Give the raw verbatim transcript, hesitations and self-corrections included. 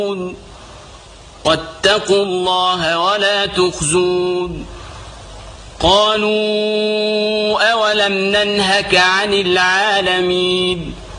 واتقوا الله ولا تخزون قالوا أولم ننهك عن العالمين